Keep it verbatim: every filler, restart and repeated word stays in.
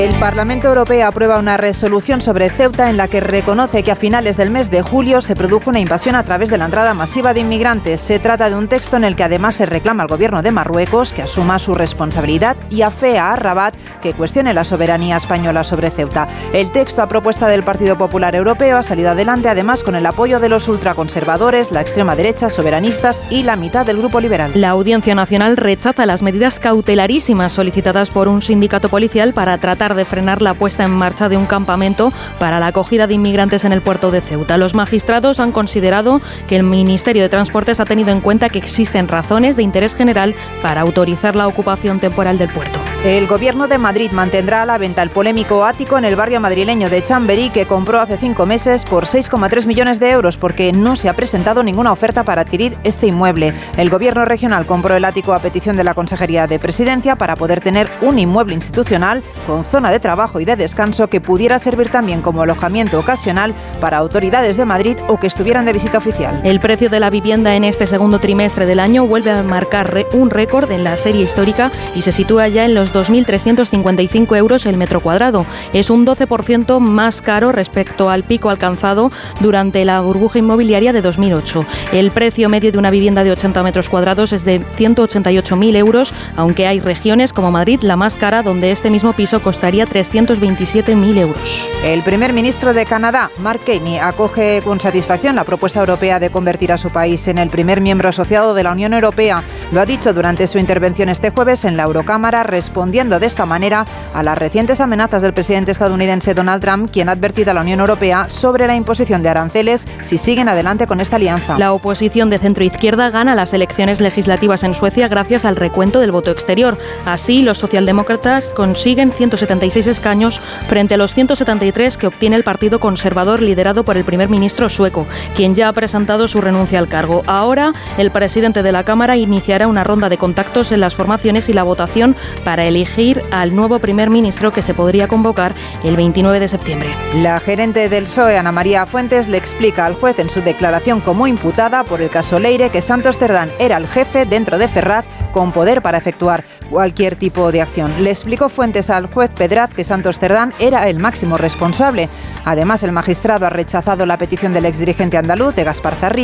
El Parlamento Europeo aprueba una resolución sobre Ceuta en la que reconoce que a finales del mes de julio se produjo una invasión a través de la entrada masiva de inmigrantes. Se trata de un texto en el que además se reclama al gobierno de Marruecos que asuma su responsabilidad y afea a Rabat que cuestione la soberanía española sobre Ceuta. El texto, a propuesta del Partido Popular Europeo, ha salido adelante además con el apoyo de los ultraconservadores, la extrema derecha, soberanistas y la mitad del Grupo Liberal. La Audiencia Nacional rechaza las medidas cautelarísimas solicitadas por un sindicato policial para tratar de frenar la puesta en marcha de un campamento para la acogida de inmigrantes en el puerto de Ceuta. Los magistrados han considerado que el Ministerio de Transportes ha tenido en cuenta que existen razones de interés general para autorizar la ocupación temporal del puerto. El Gobierno de Madrid mantendrá a la venta el polémico ático en el barrio madrileño de Chamberí que compró hace cinco meses por seis coma tres millones de euros porque no se ha presentado ninguna oferta para adquirir este inmueble. El Gobierno regional compró el ático a petición de la Consejería de Presidencia para poder tener un inmueble institucional con zona de trabajo y de descanso que pudiera servir también como alojamiento ocasional para autoridades de Madrid o que estuvieran de visita oficial. El precio de la vivienda en este segundo trimestre del año vuelve a marcar un récord en la serie histórica y se sitúa ya en los dos mil trescientos cincuenta y cinco euros el metro cuadrado. Es un doce por ciento más caro respecto al pico alcanzado durante la burbuja inmobiliaria de dos mil ocho. El precio medio de una vivienda de ochenta metros cuadrados es de ciento ochenta y ocho mil euros, aunque hay regiones como Madrid, la más cara, donde este mismo piso costaría trescientos veintisiete mil euros. El primer ministro de Canadá, Mark Carney, acoge con satisfacción la propuesta europea de convertir a su país en el primer miembro asociado de la Unión Europea. Lo ha dicho durante su intervención este jueves en la Eurocámara, respondiendo de esta manera a las recientes amenazas del presidente estadounidense Donald Trump, quien ha advertido a la Unión Europea sobre la imposición de aranceles si siguen adelante con esta alianza. La oposición de centro-izquierda gana las elecciones legislativas en Suecia gracias al recuento del voto exterior. Así, los socialdemócratas consiguen ciento setenta y seis escaños frente a los ciento setenta y tres que obtiene el Partido Conservador liderado por el primer ministro sueco, quien ya ha presentado su renuncia al cargo. Ahora, el presidente de la Cámara iniciará una ronda de contactos en las formaciones y la votación para elegir al nuevo primer ministro que se podría convocar el veintinueve de septiembre. La gerente del P S O E, Ana María Fuentes, le explica al juez en su declaración como imputada por el caso Leire que Santos Cerdán era el jefe dentro de Ferraz con poder para efectuar cualquier tipo de acción. Le explicó Fuentes al juez Pedraz que Santos Cerdán era el máximo responsable. Además, el magistrado ha rechazado la petición del exdirigente andaluz de Gaspar Zarrí